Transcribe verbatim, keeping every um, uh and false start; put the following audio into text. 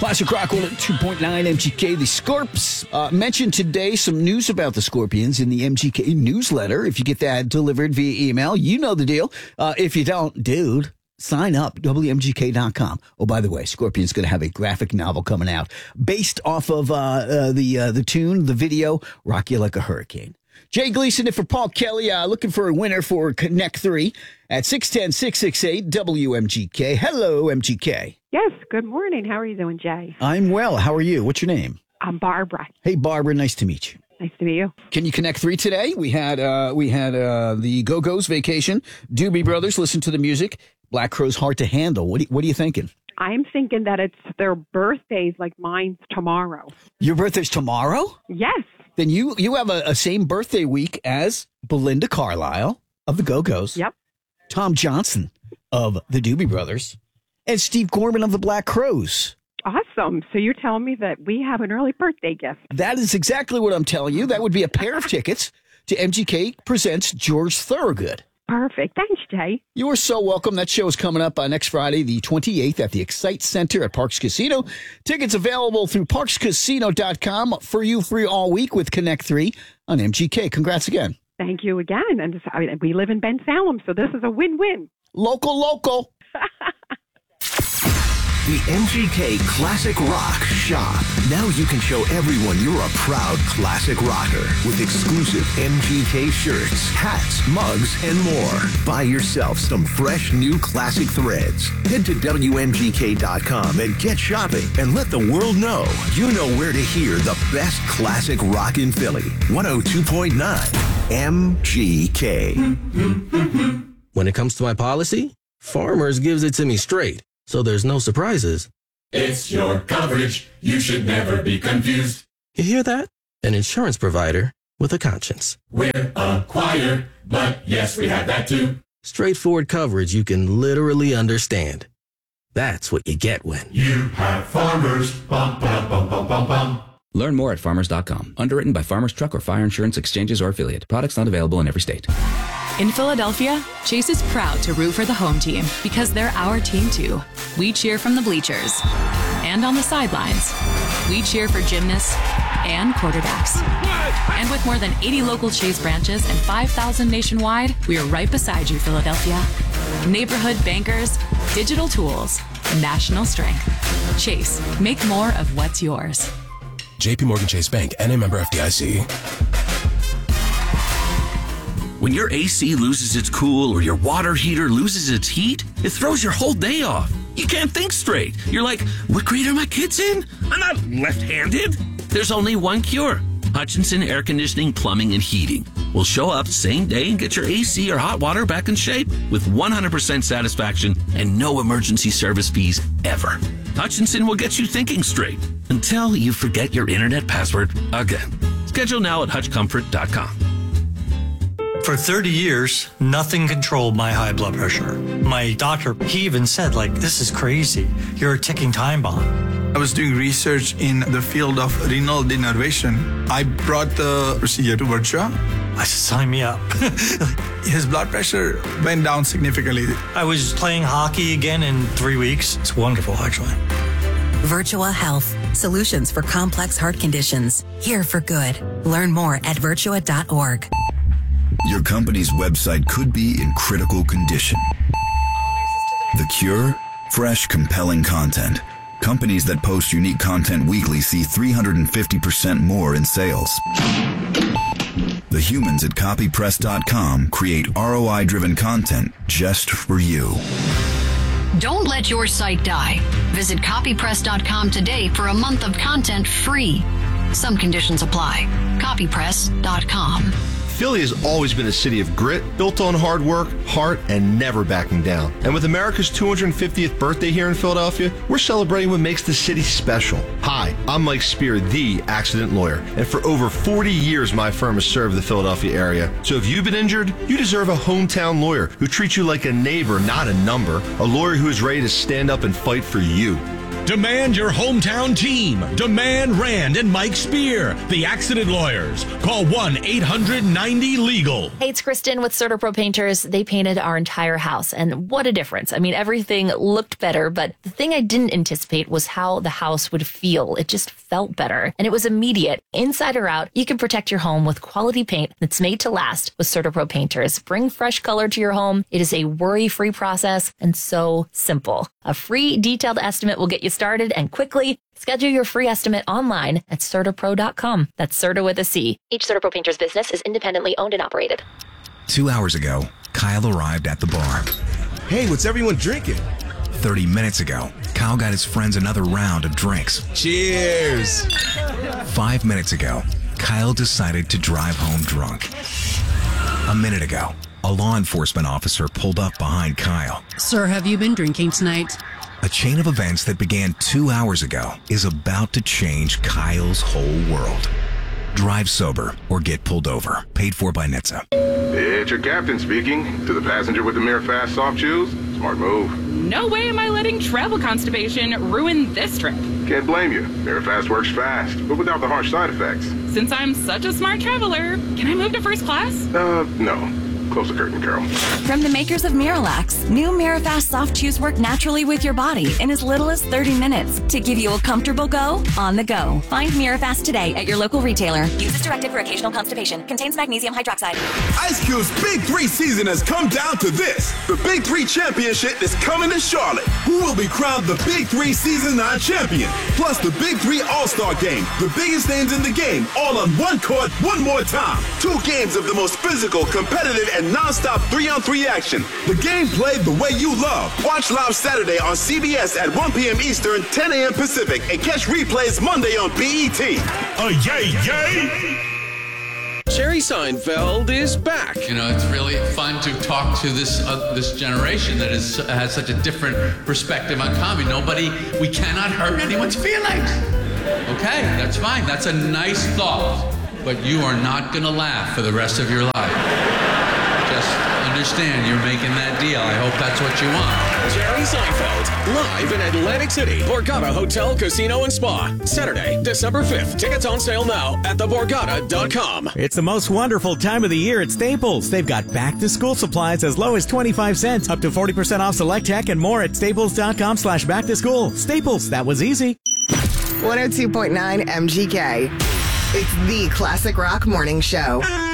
Classic Rock one oh two point nine M G K. The Scorps uh, mentioned today some news about the Scorpions in the M G K newsletter. If you get that delivered via email, you know the deal. Uh, if you don't, dude, sign up, W M G K dot com. Oh, by the way, Scorpion's going to have a graphic novel coming out based off of uh, uh, the uh, the tune, the video, Rock You Like a Hurricane. Jay Gleason and for Paul Kelly, uh, looking for a winner for Connect three at six one zero, six six eight, W M G K. Hello, M G K. Yes, good morning. How are you doing, Jay? I'm well. How are you? What's your name? I'm Barbara. Hey, Barbara. Nice to meet you. Nice to meet you. Can you connect three today? We had uh, we had uh, the Go-Go's Vacation, Doobie Brothers, Listen to the Music, Black Crowes, Hard to Handle. What, do, what are you thinking? I'm thinking that it's their birthdays like mine's tomorrow. Your birthday's tomorrow? Yes. Then you, you have a, a same birthday week as Belinda Carlisle of the Go-Go's. Yep. Tom Johnson of the Doobie Brothers. And Steve Gorman of the Black Crowes. Awesome. So you're telling me that we have an early birthday gift. That is exactly what I'm telling you. That would be a pair of tickets to M G K Presents George Thorogood. Perfect. Thanks, Jay. You are so welcome. That show is coming up uh, next Friday, the twenty-eighth, at the Excite Center at Parks Casino. Tickets available through parks casino dot com for you free all week with Connect three on M G K. Congrats again. Thank you again. And I mean, we live in Ben Salem, so this is a win-win. Local, local. The M G K Classic Rock Shop. Now you can show everyone you're a proud classic rocker with exclusive M G K shirts, hats, mugs, and more. Buy yourself some fresh new classic threads. Head to W M G K dot com and get shopping and let the world know you know where to hear the best classic rock in Philly. one oh two point nine M G K. When it comes to my policy, Farmers gives it to me straight, so there's no surprises. It's your coverage. You should never be confused. You hear that? An insurance provider with a conscience. We're a choir, but yes, we have that too. Straightforward coverage you can literally understand. That's what you get when you have Farmers. Bum, bum, bum, bum, bum, bum. Learn more at farmers dot com. Underwritten by Farmers Truck or Fire Insurance Exchanges or affiliate. Products not available in every state. In Philadelphia, Chase is proud to root for the home team because they're our team too. We cheer from the bleachers and on the sidelines. We cheer for gymnasts and quarterbacks. And with more than eighty local Chase branches and five thousand nationwide, we are right beside you, Philadelphia. Neighborhood bankers, digital tools, national strength. Chase, make more of what's yours. J P Morgan Chase Bank, N A member F D I C. When your A C loses its cool or your water heater loses its heat, it throws your whole day off. You can't think straight. You're like, what grade are my kids in? I'm not left-handed. There's only one cure. Hutchinson Air Conditioning, Plumbing, and Heating will show up same day and get your A C or hot water back in shape with one hundred percent satisfaction and no emergency service fees ever. Hutchinson will get you thinking straight until you forget your internet password again. Schedule now at hutch comfort dot com. For thirty years, nothing controlled my high blood pressure. My doctor, he even said, like, this is crazy. You're a ticking time bomb. I was doing research in the field of renal denervation. I brought the procedure to Virtua. I said, sign me up. His blood pressure went down significantly. I was playing hockey again in three weeks. It's wonderful, actually. Virtua Health. Solutions for complex heart conditions. Here for good. Learn more at virtua dot org. Your company's website could be in critical condition. The cure? Fresh, compelling content. Companies that post unique content weekly see three hundred fifty percent more in sales. The humans at copy press dot com create R O I-driven content just for you. Don't let your site die. Visit copy press dot com today for a month of content free. Some conditions apply. copy press dot com. Philly has always been a city of grit, built on hard work, heart, and never backing down. And with America's two hundred fiftieth birthday here in Philadelphia, we're celebrating what makes the city special. Hi, I'm Mike Spear, the accident lawyer. And for over forty years, my firm has served the Philadelphia area. So if you've been injured, you deserve a hometown lawyer who treats you like a neighbor, not a number. A lawyer who is ready to stand up and fight for you. Demand your hometown team. Demand Rand and Mike Spear, the accident lawyers. Call one eight hundred ninety legal. Hey, it's Kristen with CertaPro Painters. They painted our entire house, and what a difference. I mean, everything looked better, but the thing I didn't anticipate was how the house would feel. It just felt better, and it was immediate. Inside or out, you can protect your home with quality paint that's made to last with CertaPro Painters. Bring fresh color to your home. It is a worry-free process and so simple. A free detailed estimate will get you started and quickly. Schedule your free estimate online at Certapro dot com. That's Certa with a C. Each CertaPro Painters business is independently owned and operated. Two hours ago, Kyle arrived at the bar. Hey, what's everyone drinking? thirty minutes ago, Kyle got his friends another round of drinks. Cheers! Five minutes ago, Kyle decided to drive home drunk. A minute ago, a law enforcement officer pulled up behind Kyle. Sir, have you been drinking tonight? A chain of events that began two hours ago is about to change Kyle's whole world. Drive sober or get pulled over. Paid for by N H T S A. It's your captain speaking. To the passenger with the Mirror Fast soft shoes, smart move. No way am I letting travel constipation ruin this trip. Can't blame you. Mirror Fast works fast, but without the harsh side effects. Since I'm such a smart traveler, can I move to first class? Uh, no. Close the curtain, Carol. From the makers of Miralax, new Mirafast soft chews work naturally with your body in as little as thirty minutes to give you a comfortable go on the go. Find Mirafast today at your local retailer. Use as directed for occasional constipation. Contains magnesium hydroxide. Ice Cube's Big Three season has come down to this. The Big Three Championship is coming to Charlotte. Who will be crowned the Big Three Season nine champion? Plus the Big Three All-Star Game. The biggest names in the game, all on one court, one more time. Two games of the most physical, competitive, and non-stop three-on-three action. The game played the way you love. Watch live Saturday on C B S at one p.m. Eastern, ten a.m. Pacific, and catch replays Monday on B E T. Oh, yay, yay! Jerry Seinfeld is back. You know, it's really fun to talk to this uh, this generation that is has such a different perspective on comedy. Nobody, we cannot hurt anyone's feelings. Okay, that's fine. That's a nice thought. But you are not going to laugh for the rest of your life. Just understand you're making that deal. I hope that's what you want. Jerry Seinfeld, live in Atlantic City, Borgata Hotel, Casino, and Spa. Saturday, December fifth. Tickets on sale now at the borgata dot com. It's the most wonderful time of the year at Staples. They've got back-to-school supplies as low as twenty-five cents, up to forty percent off select tech, and more at staples dot com slash back to school. Staples, that was easy. one oh two point nine M G K. It's the Classic Rock Morning Show.